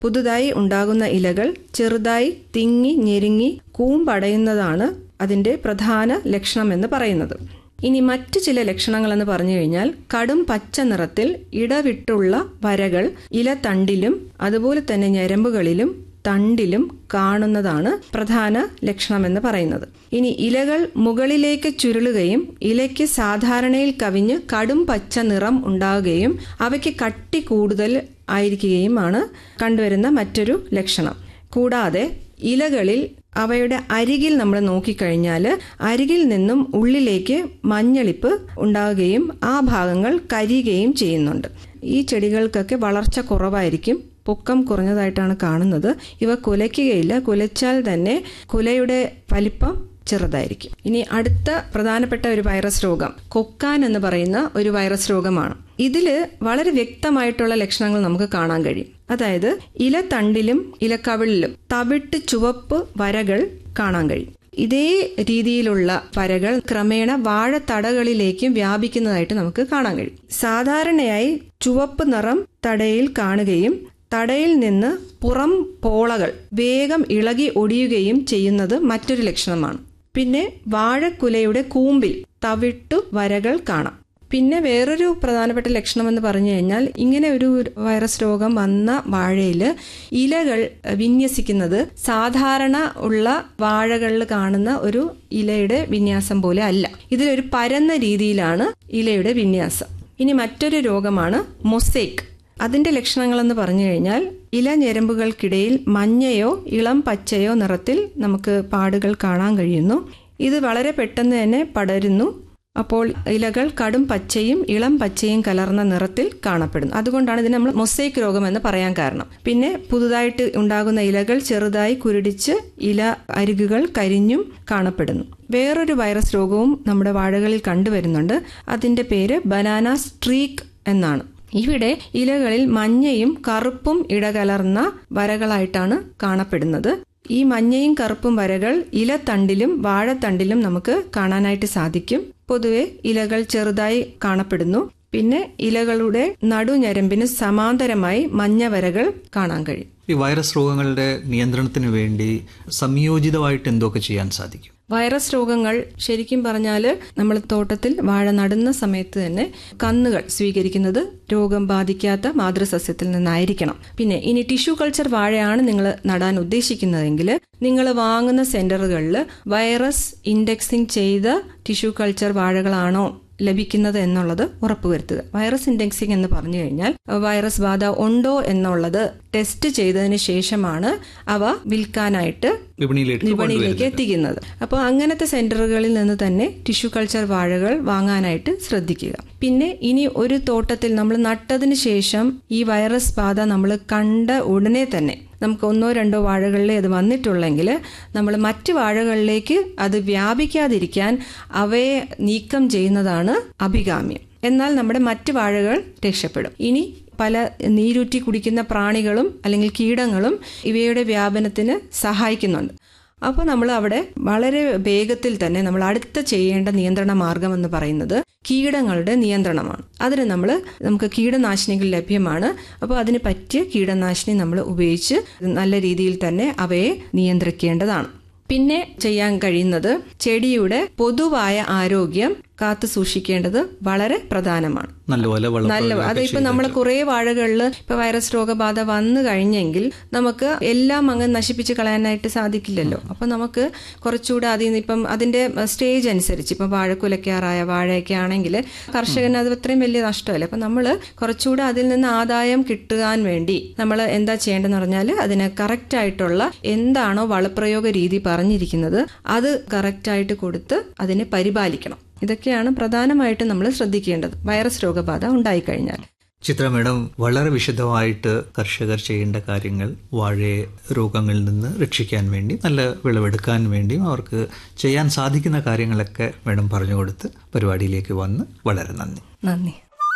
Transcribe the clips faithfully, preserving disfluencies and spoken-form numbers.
പുതുതായി ഉണ്ടാകുന്ന ഇലകൾ ചെറുതായി തിങ്ങി ഞെരുങ്ങി കൂമ്പടയുന്നതാണ് അതിൻ്റെ പ്രധാന ലക്ഷണമെന്ന് പറയുന്നത്. ഇനി മറ്റു ചില ലക്ഷണങ്ങളെന്ന് പറഞ്ഞു കഴിഞ്ഞാൽ കടും പച്ച നിറത്തിൽ ഇടവിട്ടുള്ള വരകൾ ഇലത്തണ്ടിലും അതുപോലെ തന്നെ ഞരമ്പുകളിലും തണ്ടിലും കാണുന്നതാണ് പ്രധാന ലക്ഷണമെന്ന് പറയുന്നത്. ഇനി ഇലകൾ മുകളിലേക്ക് ചുരുളുകയും ഇലയ്ക്ക് സാധാരണയിൽ കവിഞ്ഞ് കടും പച്ച നിറം ഉണ്ടാവുകയും അവയ്ക്ക് കട്ടി കൂടുതൽ ആയിരിക്കുകയുമാണ് കണ്ടുവരുന്ന മറ്റൊരു ലക്ഷണം. കൂടാതെ ഇലകളിൽ അവയുടെ അരികിൽ നമ്മൾ നോക്കിക്കഴിഞ്ഞാൽ അരികിൽ നിന്നും ഉള്ളിലേക്ക് മഞ്ഞളിപ്പ് ഉണ്ടാവുകയും ആ ഭാഗങ്ങൾ കരിയുകയും ചെയ്യുന്നുണ്ട്. ഈ ചെടികൾക്കൊക്കെ വളർച്ച കുറവായിരിക്കും, പൊക്കം കുറഞ്ഞതായിട്ടാണ് കാണുന്നത്. ഇവ കുലയ്ക്കുകയില്ല, കുലച്ചാൽ തന്നെ കുലയുടെ വലിപ്പം ചെറുതായിരിക്കും. ഇനി അടുത്ത പ്രധാനപ്പെട്ട ഒരു വൈറസ് രോഗം കൊക്കാൻ എന്ന് പറയുന്ന ഒരു വൈറസ് രോഗമാണ്. ഇതില് വളരെ വ്യക്തമായിട്ടുള്ള ലക്ഷണങ്ങൾ നമുക്ക് കാണാൻ കഴിയും. അതായത് ഇലത്തണ്ടിലും ഇലക്കവിളിലും തവിട്ട് ചുവപ്പ് വരകൾ കാണാൻ കഴിയും. ഇതേ രീതിയിലുള്ള വരകൾ ക്രമേണ വാഴത്തടകളിലേക്കും വ്യാപിക്കുന്നതായിട്ട് നമുക്ക് കാണാൻ കഴിയും. സാധാരണയായി ചുവപ്പ് നിറം തടയിൽ കാണുകയും തടയിൽ നിന്ന് പുറം പോളകൾ വേഗം ഇളകി ഒടിയുകയും ചെയ്യുന്നത് മറ്റൊരു ലക്ഷണമാണ്. പിന്നെ വാഴക്കുലയുടെ കൂമ്പിൽ തവിട്ടു വരകൾ കാണാം. പിന്നെ വേറൊരു പ്രധാനപ്പെട്ട ലക്ഷണം എന്ന് പറഞ്ഞു കഴിഞ്ഞാൽ ഇങ്ങനെ ഒരു വൈറസ് രോഗം വന്ന വാഴയിൽ ഇലകൾ വിന്യസിക്കുന്നത് സാധാരണ ഉള്ള വാഴകളിൽ കാണുന്ന ഒരു ഇലയുടെ വിന്യാസം പോലെ അല്ല. ഇതിലൊരു പരന്ന രീതിയിലാണ് ഇലയുടെ വിന്യാസം. ഇനി മറ്റൊരു രോഗമാണ് മൊസൈക്ക്. അതിന്റെ ലക്ഷണങ്ങളെന്ന് പറഞ്ഞു കഴിഞ്ഞാൽ ഇല ഞരമ്പുകൾക്കിടയിൽ മഞ്ഞയോ ഇളം പച്ചയോ നിറത്തിൽ നമുക്ക് പാടുകൾ കാണാൻ കഴിയുന്നു. ഇത് വളരെ പെട്ടെന്ന് തന്നെ പടരുന്നു. അപ്പോൾ ഇലകൾ കടും പച്ചയും ഇളം പച്ചയും കലർന്ന നിറത്തിൽ കാണപ്പെടുന്നു. അതുകൊണ്ടാണ് ഇതിന് നമ്മൾ മൊസൈക്ക് രോഗം എന്ന് പറയാൻ കാരണം. പിന്നെ പുതുതായിട്ട് ഉണ്ടാകുന്ന ഇലകൾ ചെറുതായി കുരുടിച്ച് ഇല അരികുകൾ കരിഞ്ഞും കാണപ്പെടുന്നു. വേറൊരു വൈറസ് രോഗവും നമ്മുടെ വാഴകളിൽ കണ്ടുവരുന്നുണ്ട്. അതിന്റെ പേര് ബനാന സ്ട്രീക്ക് എന്നാണ്. ഇവിടെ ഇലകളിൽ മഞ്ഞയും കറുപ്പും ഇടകലർന്ന വരകളായിട്ടാണ് കാണപ്പെടുന്നത്. ഈ മഞ്ഞയും കറുപ്പും വരകൾ ഇലത്തണ്ടിലും വാഴത്തണ്ടിലും നമുക്ക് കാണാനായിട്ട് സാധിക്കും. പൊതുവെ ഇലകൾ ചെറുതായി കാണപ്പെടുന്നു. പിന്നെ ഇലകളുടെ നടുഞരമ്പിന് സമാന്തരമായി മഞ്ഞ വരകൾ കാണാൻ കഴിയും. ഈ വൈറസ് രോഗങ്ങളുടെ നിയന്ത്രണത്തിന് വേണ്ടി സംയോജിതമായിട്ട് എന്തൊക്കെ ചെയ്യാൻ സാധിക്കും? വൈറസ് രോഗങ്ങൾ ശരിക്കും പറഞ്ഞാൽ നമ്മൾ തോട്ടത്തിൽ വാഴ നടുന്ന സമയത്ത് തന്നെ കന്നുകൾ സ്വീകരിക്കുന്നത് രോഗം ബാധിക്കാത്ത മാതൃസസ്യത്തിൽ നിന്നായിരിക്കണം. പിന്നെ ഇനി ടിഷ്യൂ കൾച്ചർ വാഴയാണ് നിങ്ങൾ നടാൻ ഉദ്ദേശിക്കുന്നതെങ്കിൽ നിങ്ങൾ വാങ്ങുന്ന സെന്ററുകളിൽ വൈറസ് ഇൻഡെക്സിംഗ് ചെയ്ത ടിഷ്യൂ കൾച്ചർ വാഴകളാണോ ലഭിക്കുന്നത് എന്നുള്ളത് ഉറപ്പുവരുത്തുക. വൈറസ് ഇൻഡെക്സിംഗ് എന്ന് പറഞ്ഞു കഴിഞ്ഞാൽ വൈറസ് ബാധ ഉണ്ടോ എന്നുള്ളത് ടെസ്റ്റ് ചെയ്തതിന് ശേഷമാണ് അവ വിൽക്കാനായിട്ട് വിപണിയിലേക്ക് എത്തിക്കുന്നത്. അപ്പോൾ അങ്ങനത്തെ സെന്ററുകളിൽ നിന്ന് തന്നെ ടിഷ്യൂ കൾച്ചർ വാഴകൾ വാങ്ങാനായിട്ട് ശ്രദ്ധിക്കുക. പിന്നെ ഇനി ഒരു തോട്ടത്തിൽ നമ്മൾ നട്ടതിന് ശേഷം ഈ വൈറസ് ബാധ നമ്മൾ കണ്ട ഉടനെ തന്നെ നമുക്ക് ഒന്നോ രണ്ടോ വാഴകളിലേ അത് വന്നിട്ടുള്ളെങ്കിൽ നമ്മൾ മറ്റ് വാഴകളിലേക്ക് അത് വ്യാപിക്കാതിരിക്കാൻ അവയെ നീക്കം ചെയ്യുന്നതാണ് അഭികാമ്യം. എന്നാൽ നമ്മുടെ മറ്റ് വാഴകൾ രക്ഷപ്പെടും. ഇനി പല നീരൂറ്റി കുടിക്കുന്ന പ്രാണികളും അല്ലെങ്കിൽ കീടങ്ങളും ഇവയുടെ വ്യാപനത്തിന് സഹായിക്കുന്നുണ്ട്. അപ്പോൾ നമ്മൾ അവിടെ വളരെ വേഗത്തിൽ തന്നെ നമ്മൾ അടുത്ത ചെയ്യേണ്ട നിയന്ത്രണ മാർഗം എന്ന് പറയുന്നത് കീടങ്ങളുടെ നിയന്ത്രണമാണ്. അതിന് നമ്മൾ നമുക്ക് കീടനാശിനികൾ ലഭ്യമാണ്. അപ്പോൾ അതിന് പറ്റിയ കീടനാശിനി നമ്മൾ ഉപയോഗിച്ച് നല്ല രീതിയിൽ തന്നെ അവയെ നിയന്ത്രിക്കേണ്ടതാണ്. പിന്നെ ചെയ്യാൻ കഴിയുന്നത് ചെടിയുടെ പൊതുവായ ആരോഗ്യം കാത്തു സൂക്ഷിക്കേണ്ടത് വളരെ പ്രധാനമാണ്. നല്ല അതിപ്പോ നമ്മൾ കുറെ വാഴകളിൽ ഇപ്പൊ വൈറസ് രോഗബാധ വന്നു കഴിഞ്ഞെങ്കിൽ നമുക്ക് എല്ലാം അങ്ങ് നശിപ്പിച്ച് കളയാനായിട്ട് സാധിക്കില്ലല്ലോ. അപ്പൊ നമുക്ക് കുറച്ചുകൂടെ അതിൽ നിന്ന് ഇപ്പം അതിന്റെ സ്റ്റേജ് അനുസരിച്ച് ഇപ്പം വാഴ കുലയ്ക്കാറായ വാഴയൊക്കെ ആണെങ്കിൽ കർഷകന് അത് അത്രയും വലിയ നഷ്ടമല്ല. അപ്പൊ നമ്മൾ കുറച്ചുകൂടെ അതിൽ നിന്ന് ആദായം കിട്ടാൻ വേണ്ടി നമ്മൾ എന്താ ചെയ്യേണ്ടതെന്ന് പറഞ്ഞാൽ അതിന് കറക്റ്റ് ആയിട്ടുള്ള എന്താണോ വളപ്രയോഗ രീതി പറഞ്ഞിരിക്കുന്നത് അത് കറക്റ്റായിട്ട് കൊടുത്ത് അതിനെ പരിപാലിക്കണം. ഇതൊക്കെയാണ് പ്രധാനമായിട്ടും നമ്മൾ ശ്രദ്ധിക്കേണ്ടത് വൈറസ് രോഗബാധ ഉണ്ടായിക്കഴിഞ്ഞാൽ. ചിത്ര മേഡം വളരെ വിശദമായിട്ട് കർഷകർ ചെയ്യേണ്ട കാര്യങ്ങൾ, വാഴയെ രോഗങ്ങളിൽ നിന്ന് രക്ഷിക്കാൻ വേണ്ടി നല്ല വിളവെടുക്കാൻ വേണ്ടിയും അവർക്ക് ചെയ്യാൻ സാധിക്കുന്ന കാര്യങ്ങളൊക്കെ മേഡം പറഞ്ഞു കൊടുത്ത് പരിപാടിയിലേക്ക് വന്ന് വളരെ നന്ദി. നന്ദി.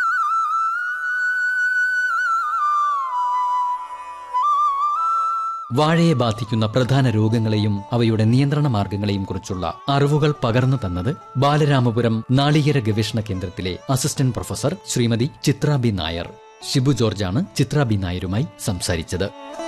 വാഴയെ ബാധിക്കുന്ന പ്രധാന രോഗങ്ങളെയും അവയുടെ നിയന്ത്രണ മാർഗങ്ങളെയും കുറിച്ചുള്ള അറിവുകൾ പകർന്നു തന്നത് ബാലരാമപുരം നാളികേര ഗവേഷണ കേന്ദ്രത്തിലെ അസിസ്റ്റന്റ് പ്രൊഫസർ ശ്രീമതി ചിത്ര ബി നായർ. ഷിബു ജോർജാണ് ചിത്ര ബി നായരുമായി സംസാരിച്ചത്.